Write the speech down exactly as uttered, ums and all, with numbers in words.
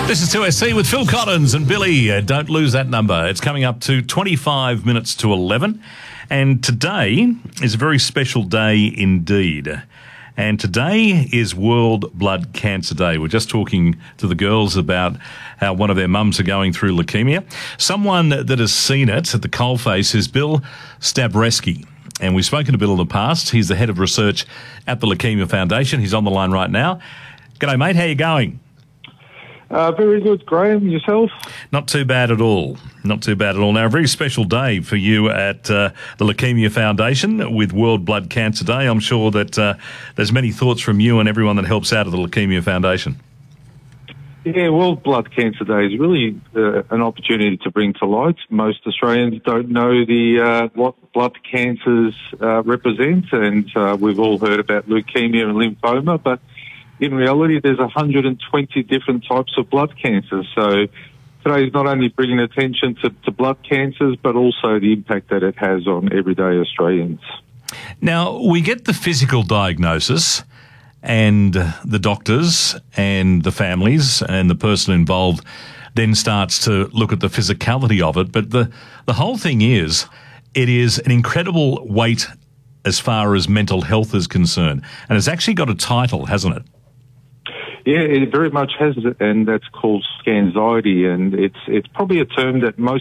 This is two S C with Phil Collins and Billy. Uh, don't lose that number. It's coming up to twenty-five minutes to eleven. And today is a very special day indeed. And today is World Blood Cancer Day. We're just talking to the girls about how one of their mums are going through leukemia. Someone that has seen it at the coalface is Bill Stabreski. And we've spoken to Bill in the past. He's the head of research at the Leukemia Foundation. He's on the line right now. G'day, mate. How you going? Uh, very good, Graham. Yourself? Not too bad at all. Not too bad at all. Now, a very special day for you at uh, the Leukemia Foundation with World Blood Cancer Day. I'm sure that uh, there's many thoughts from you and everyone that helps out at the Leukemia Foundation. Yeah, World Blood Cancer Day is really uh, an opportunity to bring to light. Most Australians don't know the uh, what blood cancers uh, represent, and uh, we've all heard about leukemia and lymphoma, but in reality, there's one hundred twenty different types of blood cancers. So today is not only bringing attention to, to blood cancers, but also the impact that it has on everyday Australians. Now, we get the physical diagnosis, and the doctors and the families and the person involved then starts to look at the physicality of it. But the, the whole thing is, it is an incredible weight as far as mental health is concerned. And it's actually got a title, hasn't it? Yeah, it very much has, and that's called scanxiety, and it's it's probably a term that most